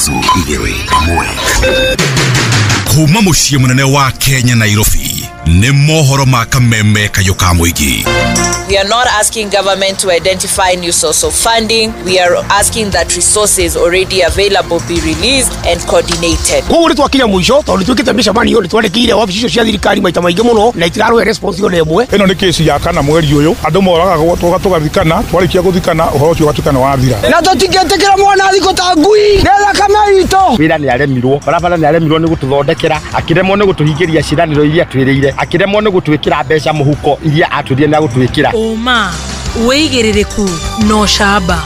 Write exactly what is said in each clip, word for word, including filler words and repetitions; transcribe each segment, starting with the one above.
ithatũ igĩrĩ ĩmwe. Kuma muciĩ munene wa Kenya Nairobi nĩ mohoro ma kameme kayo ka mũingĩ. We are not asking government to identify new source of funding. We are asking that resources already available be released and coordinated. Kuo ni twakinya mwisho tondu twikite micamani ni twandikire wabici icio cia thirikari maita maingĩ muno na itirarũe response yone ĩmwe. Ĩno nĩ kesi ya kana mweri ũyũ andũ moragagwo tũgathikana twarikia gũthikana ũhoro ũcio ũgatukana wathira. Na tũtingĩtĩkĩra mwana thiko ta ngui nĩ thakame itũ. Wĩra nĩ aremirwo barabara nĩ aremirwo nĩ gũtũthondekera akiremwo nĩ gũtũhingĩria ciranĩro iria twĩrĩire akiremwo nĩ gũtwĩkĩra mbeca mũhuko iria atũrire na gũtwĩkĩra. Oma weigĩrĩrĩku no shamba.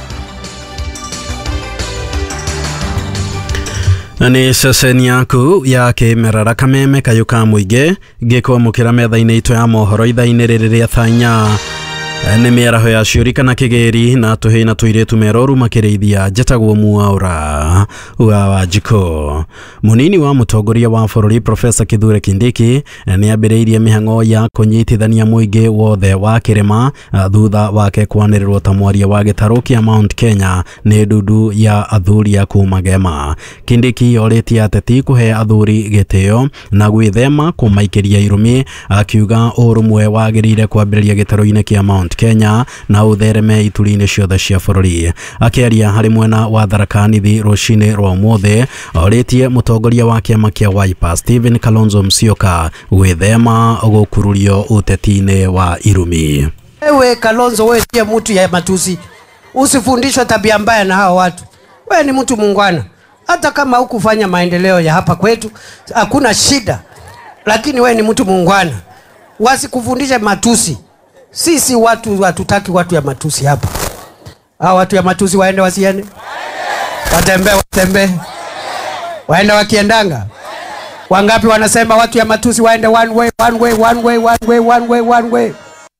Nĩ ceceni yaku ya kĩmerera kameme kayo ka mũingĩ ngĩkwamũkĩra metha-inĩ itũ ya mohoro ithaa-inĩ rĩrĩ rĩa thaa inya. Nĩ mĩaraho ya ciũri kana kĩgĩri na tũhĩ na tũirĩtu meroru makĩrĩithia njĩtagwo Mwaũra wa Wanjikũ. Mũnini wa mũtongoria wa bũrũri Profesa Kithure Kindiki nĩ ambĩrĩirie mĩhang'o ya kũnyitithania mũingĩ wothe wa kĩrĩma thutha wake kwanĩrĩrwo ta mwaria wa gĩtarũ kĩa Mount Kenya nĩ ndundu ya athuri a kuma Gema. Kindiki orĩtie ateti kũhe athuri gĩtĩo na gwĩthema kũmaikĩria irumi akiuga ũrũmwe wagĩrĩire kwambĩrĩria gĩtarũ-inĩ kĩa Mount Kenya na uthereme ituri-inĩ ciothe cia bũrũri. Akĩaria harĩ mwena wa Tharaka Nithi rũcinĩ rwa ũmũthĩ orĩtie mũtongoria wa kĩama kĩa Wiper Stephen Kalonzo Musyoka gwĩthema gũkururio ũteti-inĩ wa irumi. Ewe Kalonzo, wewe ndiye mtu ya matusi. Usifundishwe tabia mbaya na hao watu. Wewe ni mtu muungwana. Hata kama hukufanya maendeleo ya hapa kwetu hakuna shida. Lakini wewe ni mtu muungwana. Wasikufundishe matusi. Sisi watu hatutaki watu ya matusi hapa. Hao watu ya matusi waende wasiende? Watembe watembe. Waende wakiendanga. Wangapi wanasema watu ya matusi waende one way one way one way one way one way one way.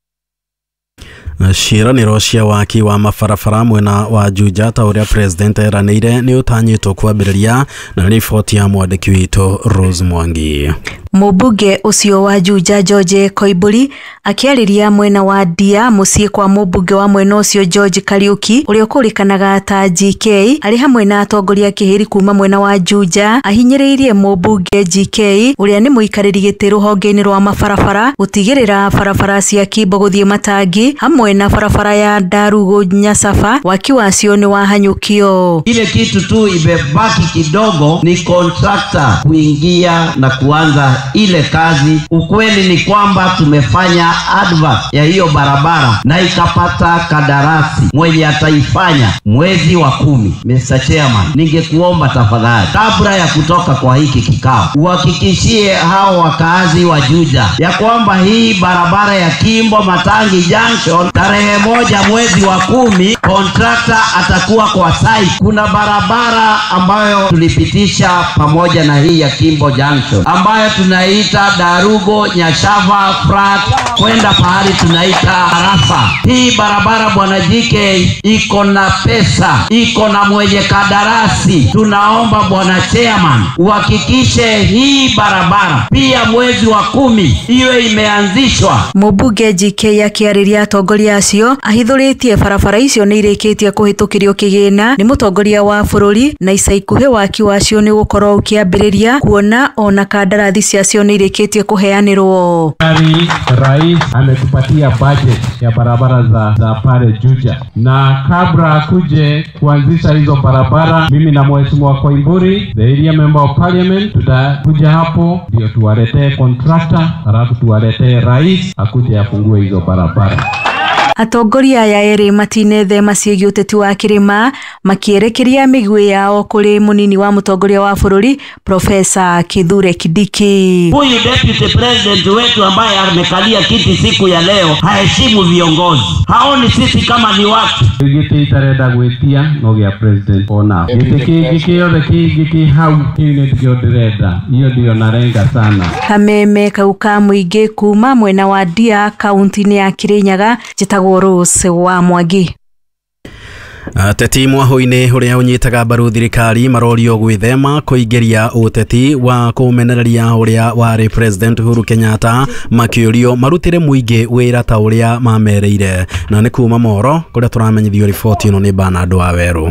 Ciĩranĩro cia waki wa mabarabara mwena wa Juja ta ũrĩa president eranĩire nĩ ũtanyĩtwo kwambĩrĩria na riboti ya mwandĩki witũ Rose Mwangi. Mũmbunge ũcio wa Juja George Koimbũri akĩarĩria mwena wa Ndia mũciĩ kwa mũmbunge wa mwena ũcio George Kariuki ũrĩa ũkũrĩkanaga ta G K arĩ hamwe na atongoria kĩhĩri kuma mwena wa Juja ahinyĩrĩirie mũmbunge G K ũrĩa nĩ mũikarĩri gĩtĩ rũhonge-inĩ rwa mabarabara gũtigĩrĩra barabara cia Kimbo gũthiĩ Matangi hamwe na barabara ya Darugo Nyasafa waki wacio ni wahanyukio. Ile kitu tu imebaki kidogo ni contractor kuingia na kuanza ile kazi. Ukweli ni kwamba tumefanya advert ya hiyo barabara na ikapata kadarasi mwenye ataifanya mwezi wa kumi. Mister Chairman, ningekuomba tafadhali kabla ya kutoka kwa hiki kikao uhakikishie hao wakazi wa Juja ya kwamba hii barabara ya Kimbo Matangi Junction tarehe moja mwezi wa kumi contractor atakuwa kwa site. Kuna barabara ambayo tulipitisha pamoja na hii ya Kimbo Junction ambayo tunaita Darugo Nyashava Frat kwenda pahali tunaita Arafa. Hii barabara bwana Jike iko na pesa, iko na mwenye kadarasi. Tunaomba bwana Chairman uhakikishe hii barabara pia mwezi wa kumi iwe imeanzishwa. Mũmbunge G K akĩarĩria atongoria acio ahithũrĩtie barabara icio nĩ irĩkĩtie kũhĩtũkĩrio kĩgĩna nĩ mũtongoria wa bũrũri na ica ikuhĩ waki wacio nĩ gũkorwo ũkĩambĩrĩria kuona ona kandarathi ciacio nĩ irĩkĩtie kũheanĩrwo. Rais ametupatia budget ya barabara za, za pale Juja na kabla akuje kuanzisha hizo barabara mimi na mheshimiwa Koimburi the area member of parliament tutakuja hapo ndio tuwaletee contractor halafu tuwaletee rais akuje afungue hizo barabara. Atongoria aya erĩ matinethema ciĩgiĩ ũteti wa kĩrĩma makĩerekeria mĩguĩ yao kũrĩ mũnini wa mũtongoria wa bũrũri Profesa Kithure Kindiki. Huyu deputy president wetu ambaye amekalia kiti siku ya leo haheshimu viongozi. Haoni sisi kama ni watu. Gĩtĩ itarenda gwĩtia no gĩa president ona. Gĩtĩ kĩngĩ gĩothe kĩngĩ hau kĩu nĩkĩo ndĩrenda. Hiyo ndio narenga sana. Kameme kau ka mũingĩ kuma mwena wa Ndia kaunti-inĩ ya Kirinyaga njĩtagwo Rose wa Mwangi. Ateti mwahũ-inĩ ũrĩa ũnyitaga mbaru thirikari marorio gwĩthema kũingĩria ũteti wa kũmenereria ũrĩa warĩ President Uhuru Kenyatta makĩũrio marutĩre mũingĩ wĩra ta ũrĩa mamereire. Na nĩ kuma Moro kũrĩa tũramenyithio riboti ĩno nĩ Bernard Waweru.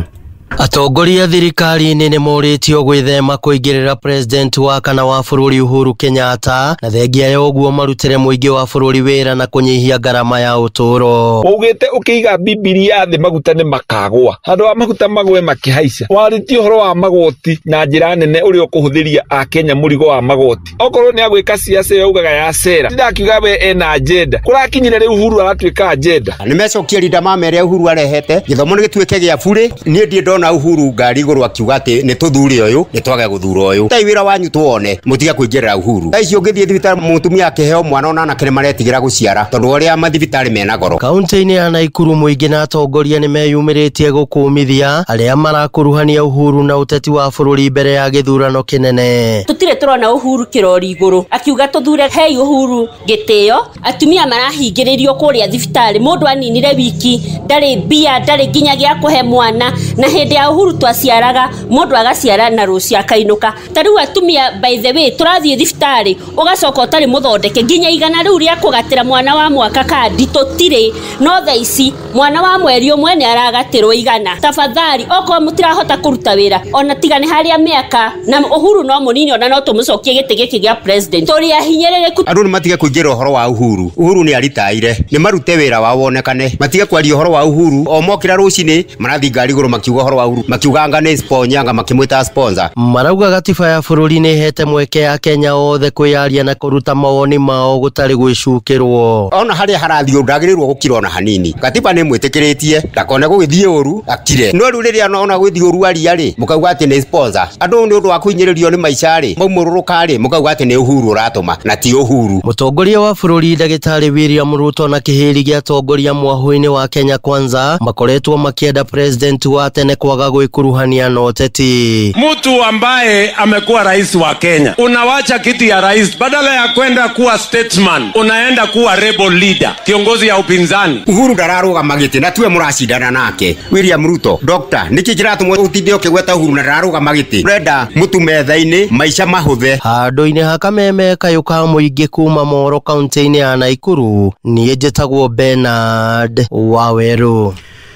Atongoria thirikari-inĩ nĩ morĩtio gwĩthema kũingĩrĩra president wa kana wa bũrũri Uhuru Kenyatta na thengia ya ũguo marutĩre mũingĩ wa bũrũri wĩra na kũnyihia ngarama ya ũtũũro. Ugĩte ũkĩiga Bibilia thĩ maguta nĩ makagwa. Handũ wa maguta magwe makĩhaica. Warĩtie ũhoro wa magoti na njĩra nene ũrĩa ũkũhũthĩria a Kenya mũrigo wa magoti. Okorwo nĩ agwĩka siasa yaugaga ya sera. Ndakiuga we ena agenda. Kũrakinyire rĩu Uhuru aratuĩka agenda. Nĩmecokia rinda mamere Uhuru arehete. Gĩthomo nĩ gĩtuĩke gĩa bure. Niĩ ndiĩ ndona Uhuru ngari igũrũ akiuga atĩ nĩ tũthure ũyũ nĩ twage gũthura ũyũ. Tai wĩra wanyu tuone mũtiga kũingĩrĩra Uhuru. Tha icio ũngĩthiĩ thibitarĩ mũtumia akĩheo mwana ona anake nĩ maretigĩra gũciara tondũ ũrĩa mathibitarĩ mena goro. Kaunti-inĩ ya Naikuru mũingĩ na atongoria nĩ meyumĩrĩtie gũkũmithia arĩa marakuruhania Uhuru na ũteti wa bũrũri mbere ya gĩthurano kĩnene. Tutire turona Uhuru kĩrori igũrũ akiuga tuthure hei Uhuru gĩtĩo. Atumia marahingĩrĩrio kũrĩa thibitarĩ mũndũ aninire wiki ndarĩ mbia ndarĩ nginya gĩa kũhe mwana na hĩndĩ ya Uhuru twaciaraga mũndũ agaciara na rũcio akainuka. Tarĩu atumia by the way tũrathiĩ thibitarĩ ũgacoka ũtarĩ mũthondeke nginya igana rĩu rĩa kũgatĩra mwana wa mwaka kandi tũtirĩ no thaa ici mwana wa mweri ũmwe nĩ aragatĩrwo igana. Tafadhali okorwo mũtirahota kũruta wĩra ona tiga nĩ harĩa mĩaka na Uhuru no mũnini ona no tũmũcokie gĩtĩ gĩkĩ gĩa president. Tũrĩ ahinyĩrĩrĩku. Andũ nĩ matige kũingĩra ũhoro wa Uhuru. Uhuru nĩ aritaire nĩ marute wĩra wao wonekane. Matige kwaria ũhoro wa Uhuru o mokĩra rũcinĩ marathiĩ ngari igũrũ makiuga ũhoro wa Uhuru makiuga anga nĩ sponsor makimwĩta sponsor. Marauga gatiba ya bũrũri nĩ hete mweke ya Kenya othe kwĩyaria na kũruta mawoni mao gũtarĩ gwĩcukĩrwo. Ona harĩa harathiĩ ndagĩrĩirwo gũkira ona hanini. Katiba nĩ mwĩtĩkĩrĩtie ndakone gũgĩthiĩ ũru akire. No rĩu rĩrĩa ona gũthiĩ ũru aria-rĩ mũkauga atĩ nĩ sponsor. Andũ nĩ ũndũ wa kũinyĩrĩrio nĩ maica-rĩ maumũrũrũka-rĩ mũkauga atĩ nĩ Uhuru ũratũma na ti Uhuru. Mũtongoria wa bũrũri ndagĩtarĩ William Ruto na kĩhĩri gĩa atongoria mwahũ-inĩ wa Kenya Kwanza makoretwo makĩenda president wa tene kwaga gwĩkuruhania na ũteti. Mtu ambaye amekuwa rais wa Kenya unawacha kiti ya rais badala ya kwenda kuwa statesman unaenda kuwa rebel leader, kiongozi ya upinzani. Uhuru ndararũgama gĩtĩ na tuwe mũracindana nake. William Ruto doctor nĩkĩ kĩratũmwo ũtinde ũkĩgweta Uhuru na ndararũgama gĩtĩ. Brenda mũtu metha-inĩ maica mahũthe. Handũ-inĩ ha kameme kayũ ka mũingĩ kuma Moro kaunti-inĩ ya Naikuru niĩ njĩtagwo Bernard Waweru.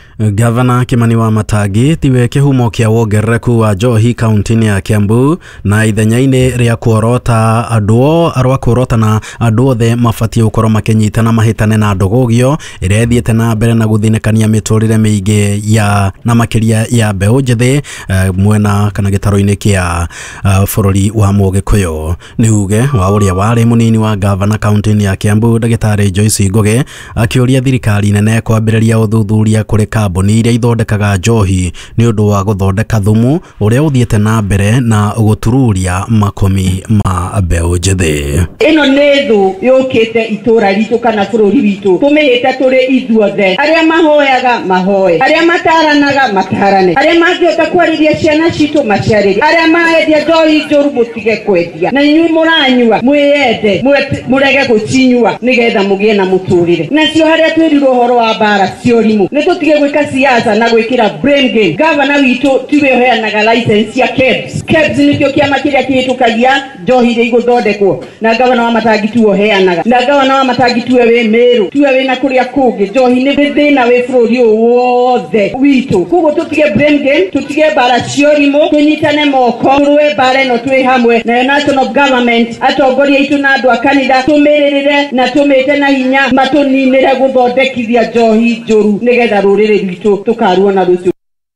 Gavana Kimani Wamatangi tiwe kĩhumo kĩa wongerereku wa njohi kaunti-inĩ ya Kiambu na ithenya-inĩ rĩa kuorota andũ arwa kuorota na andũ othe mabatie gũkorwo makĩnyitana mahĩtane na ndũgũgio ĩrĩa ĩthiĩte na mbere na gũthinĩkania mĩtũrĩre mĩingĩ ya na makĩria ya mbeũ njĩthĩ uh, mwena kana gĩtaro-inĩ kĩa uh, bũrũri wa Mũgĩkũyũ. Nĩ uge wa ũrĩa warĩ mũnini wa gavana kaunti-inĩ ya Kiambu ndagĩtarĩ Joyce Ngugi akĩũria thirikari nene kwambĩrĩria ũthuthuria kũrĩ kambuni iria ithondekaga njohi nĩ ũndũ wa gũthondeka thumu ũrĩa ũthiĩte na mbere na gũtururia makomi ma mbeũ njĩthĩ. Ĩno nĩ thũ yũkĩte itũra ritũ kana bũrũri witũ tũmĩhĩte tũrĩ ithuothe. Arĩa mahoyaga mahoe, arĩa mataranaga matarane, arĩa mangĩhota kwarĩria ciana citũ maciarĩrie, arĩa maendia njohi njũru mũtige kwendia, na inyuĩ mũranyua mwĩyende mũrege gũcinyua nĩgetha mũgĩe na mũtũrĩre. Nacio harĩa twĩrirwo ũhoro wa mbara ciorimũ nĩ tũtige gwĩka siasa na gwĩkĩra brain game. Gavana witũ tiwe ũheanaga license ya K E B S. K E B S nĩkĩo kĩama kĩrĩa kĩhĩtũkagia njohi iria igũthondekwo na gavana Wamatangi tiwe ũheanaga, na gavana Wamatangi tiwe wĩ Meru, tiwe wĩna kũrĩa kũngĩ. Njohi nĩ thĩna wĩ bũrũri ũyũ wothe witũ. Koguo tũtige brain game, tũtige mbara ciorimũ, tũnyitane moko tũrũe mbara ĩno twĩ hamwe na national government atongoria aitũ na andũ a kanitha tũmĩrĩrĩre na tũmĩte na hinya matũninĩre gũthondekithia njohi njũru nĩgetha rũrĩrĩ rwitũ tũkaruona rũciũ.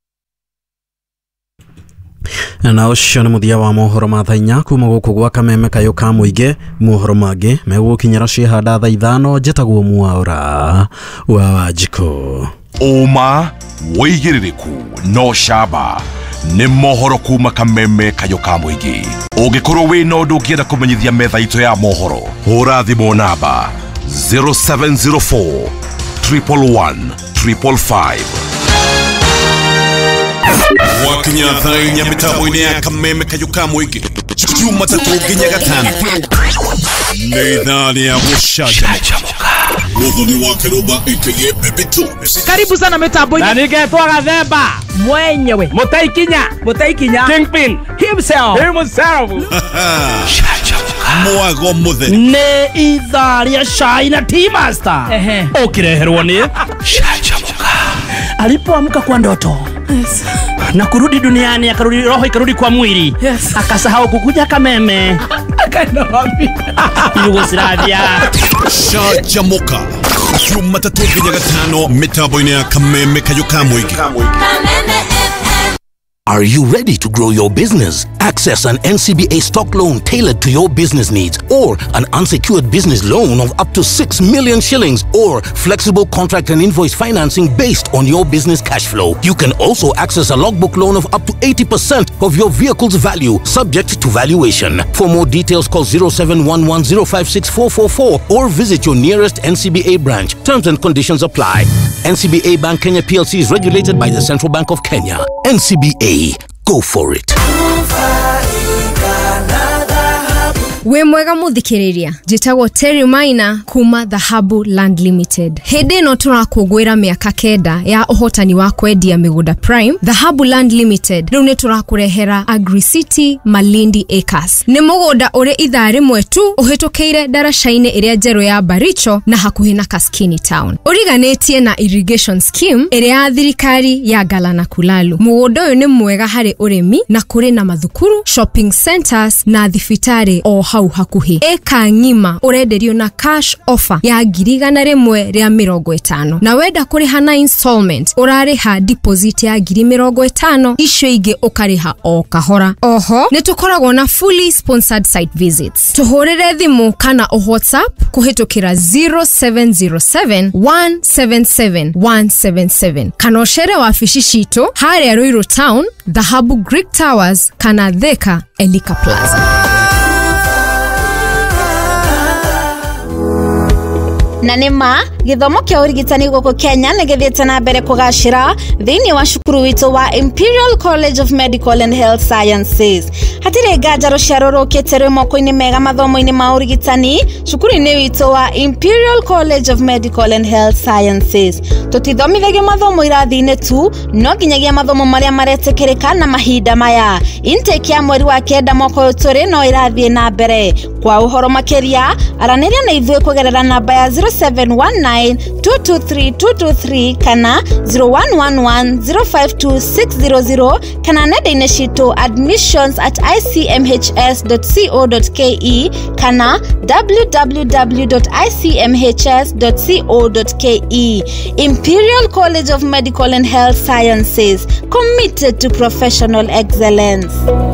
Na ũcio nĩ mũthia wa mohoro ma thaa inya kuma gũkũ gwa kameme kayũ ka mũingĩ. Mohoro mangĩ megũkinyĩra ciĩhanda thaa ithano. Njĩtagwo Mwaũra wa Wanjikũ. Ũma wĩigĩrĩrĩku no camba nĩ mohoro kuma kameme kayũ ka mũingĩ. Ũngĩkorwo wĩna ũndũ ũngĩenda kũmenyithia metha itũ ya mohoro hũra thimũ namba zero seven zero four triple one triple five. Wakinya thaa inya mĩtambo-inĩ ya kameme kayũ ka mũingĩ Jumatatu nginya Gatano nĩ ithaa rĩa gũcanjamũka. Mũthoni wa Kĩrũmba aka Baby Tunes. Karibu sana mitambo-inĩ. Na ningetwa Gathemba mwenyewe Mutaikinya Mutaikinya Kingpin himself himself. Mwago mũtheri nĩ ithaa rĩa cai na Tea Master ũkĩreherwo nĩ Canjamũka alipoamka kwa ndoto. Yes. na kurudi duniani, akarudi roho ikarudi kwa mwili. Yes. Akasahau kukuja Kameme. Akaenda wapi? Yugoslavia. Shajamoka Jumatatu nginya gatano mitambo-ini ya Kameme Kayuka Mwigi. Are you ready to grow your business? Access an N C B A stock loan tailored to your business needs, or an unsecured business loan of up to six million shillings, or flexible contract and invoice financing based on your business cash flow. You can also access a logbook loan of up to eighty percent of your vehicle's value, subject to valuation. For more details, call zero seven one one zero five six four four four or visit your nearest N C B A branch. Terms and conditions apply. N C B A Bank Kenya P L C is regulated by the Central Bank of Kenya. N C B A, go for it. We mwega muthikiriria njitagwo Terry Maina kuma Dhahabu Land Limited. Hede no turakugwira miaka kenda ya uhotani wa kwendia migunda Prime. Dhahabu Land Limited riu ni turakurehera Agri City Malindi Acres. Ni mugunda uri ithaa rimwe tu uhitukiire daraca-ini iria njeru ya Baricho na hakuhi na Kaskini Town. Uriganitie na irrigation scheme iria ya thirikari ya Galana Kulalu. Mugunda uyu ni mwega hari urimi na kuri na mathukuru, shopping centers na thibitari o hau hakuhi. Eka ngima urenderio na cash offer ya ngiri igana rimwe ria mirongo itano, na wenda kuriha na installment urariha deposit ya ngiri mirongo itano, icio ingi ukariha o kahora. Oho ni tukoragwo na fully sponsored site visits. Tuhurire thimu kana o WhatsApp kuhitukira zero seven zero seven one seven seven one seven seven. Kana ochere wabici citu haria Ruiru Town, Dhahabu Greek Towers kana Thika Elika Plaza. Na nima githomo kia urigitani guku Kenya nigithiete na mbere kugashira thiini wa cukuru witu wa Imperial College of Medical and Health Sciences. Hatire ngaja ruciaro rukite rwi moko-ini mega mathomo-ini ma urigitani cukuru-ini witu wa Imperial College of Medical and Health Sciences. Tutithomithagio mathomo irathi-ini tu, no nginyagia mathomo maria maretikirika na mahinda maya. Intake ya mweri wa kenda mwaka uyu turi no irathi na mbere. Kwa uhoro makiria araniria na ithuĩ kugerera namba ya zero seven one nine two two three two two three kana zero one one one zero five two six zero zero kana nenda-ini citu admissions at i c m h s dot co dot k e kana w w w dot i c m h s dot co dot k e. Imperial College of Medical and Health Sciences, committed to professional excellence.